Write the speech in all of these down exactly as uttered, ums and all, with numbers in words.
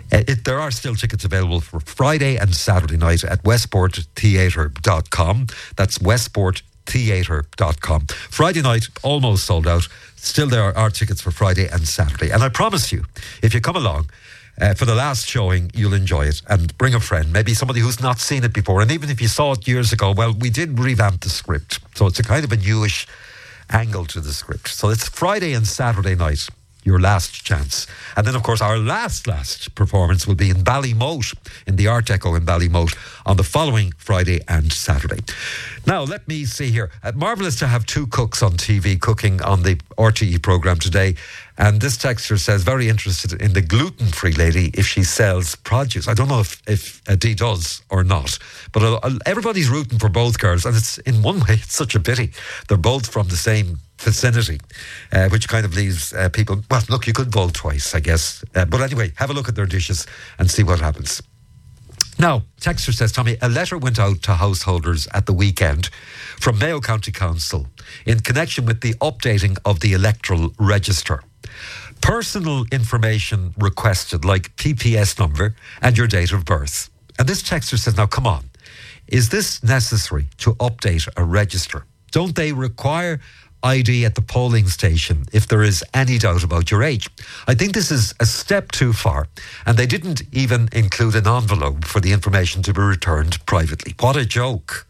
Uh, it, there are still tickets available for Friday and Saturday night at westport theatre dot com. That's westport theatre dot com. Friday night, almost sold out. Still, there are tickets for Friday and Saturday. And I promise you, if you come along uh, for the last showing, you'll enjoy it. And bring a friend, maybe somebody who's not seen it before. And even if you saw it years ago, well, we did revamp the script. So it's a kind of a newish angle to the script. So it's Friday and Saturday night, your last chance. And then, of course, our last, last performance will be in Ballymote, in the Art Deco in Ballymote, on the following Friday and Saturday. Now, let me see here. Uh, marvellous to have two cooks on T V cooking on the R T E programme today. And this texter says, very interested in the gluten-free lady if she sells produce. I don't know if, if uh, Dee does or not. But uh, everybody's rooting for both girls. And it's in one way, it's such a pity. They're both from the same vicinity, uh, which kind of leaves uh, people, well, look, you could vote twice, I guess. Uh, but anyway, have a look at their dishes and see what happens. Now, texter says, Tommy, a letter went out to householders at the weekend from Mayo County Council in connection with the updating of the electoral register. Personal information requested, like P P S number and your date of birth. And this texter says, now, come on, is this necessary to update a register? Don't they require I D at the polling station if there is any doubt about your age? I think this is a step too far, and they didn't even include an envelope for the information to be returned privately. What a joke.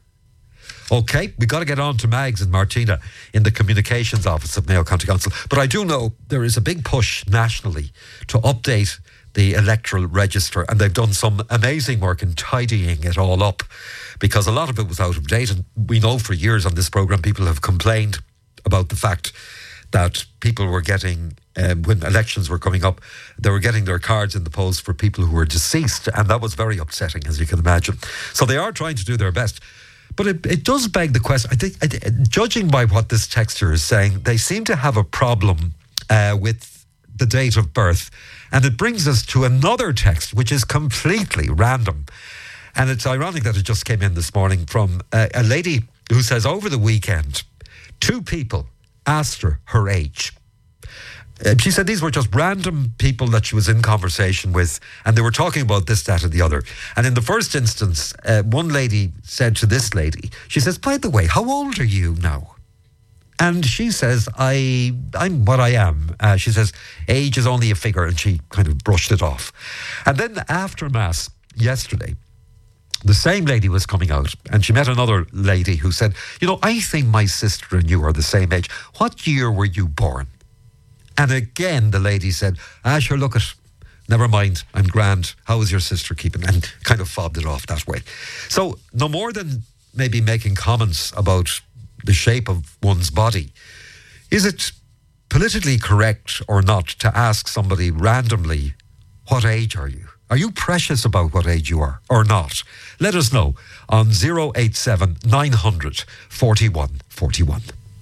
Okay, we got to get on to Mags and Martina in the communications office of Mayo County Council, but I do know there is a big push nationally to update the electoral register, and they've done some amazing work in tidying it all up, because a lot of it was out of date, and we know for years on this programme people have complained about the fact that people were getting, um, when elections were coming up, they were getting their cards in the post for people who were deceased, and that was very upsetting, as you can imagine. So they are trying to do their best. But it, it does beg the question, I think, I th- judging by what this texter is saying, they seem to have a problem uh, with the date of birth. And it brings us to another text, which is completely random. And it's ironic that it just came in this morning from uh, a lady who says over the weekend, two people asked her her age. Uh, she said these were just random people that she was in conversation with, and they were talking about this, that, and the other. And in the first instance, uh, one lady said to this lady, she says, by the way, how old are you now? And she says, I, I'm what I am. Uh, she says, age is only a figure, and she kind of brushed it off. And then after Mass yesterday, the same lady was coming out, and she met another lady who said, you know, I think my sister and you are the same age. What year were you born? And again, the lady said, ah, sure, look it. Never mind, I'm grand. How is your sister keeping? And kind of fobbed it off that way. So no more than maybe making comments about the shape of one's body, is it politically correct or not to ask somebody randomly, what age are you? Are you precious about what age you are or not? Let us know on zero eight seven nine hundred forty-one forty-one.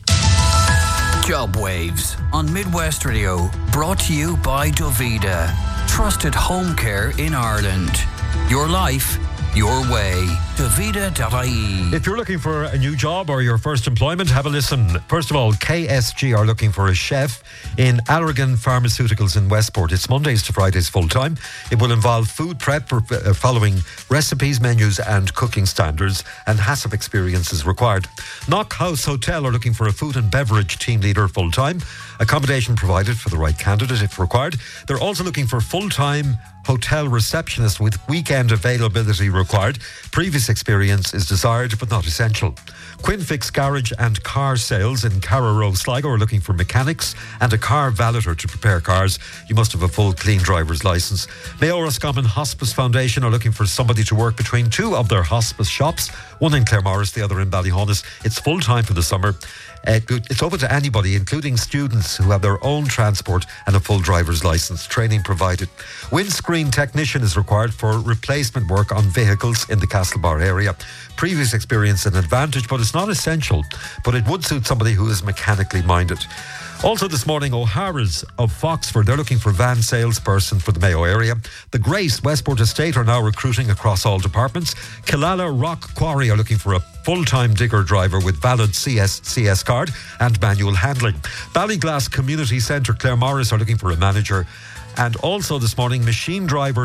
Job Waves on Midwest Radio, brought to you by Dovida, trusted home care in Ireland. Your life, your way. Dovida dot I E. If you're looking for a new job or your first employment, have a listen. First of all, K S G are looking for a chef in Allergan Pharmaceuticals in Westport. It's Mondays to Fridays full time. It will involve food prep for, uh, following recipes, menus and cooking standards, and HACCP experience is required. Knock House Hotel are looking for a food and beverage team leader full time. Accommodation provided for the right candidate if required. They're also looking for full time hotel receptionist with weekend availability required. Previous experience is desired but not essential. Quinfix Garage and Car Sales in Carrow Sligo are looking for mechanics and a car valeter to prepare cars. You must have a full clean driver's licence. Mayo Roscommon Hospice Foundation are looking for somebody to work between two of their hospice shops, one in Claremorris, the other in Ballyhonus. It's full time for the summer. Uh, it's open to anybody, including students who have their own transport and a full driver's licence. Training provided. Windscreen technician is required for replacement work on vehicles in the Castlebar area. Previous experience an advantage, but it's not essential. But it would suit somebody who is mechanically minded. Also this morning, O'Hara's of Foxford, they're looking for van salesperson for the Mayo area. The Grace Westport Estate are now recruiting across all departments. Killala Rock Quarry are looking for a full-time digger driver with valid C S C S card and manual handling. Ballyglass Community Centre Claremorris are looking for a manager. And also this morning, machine driver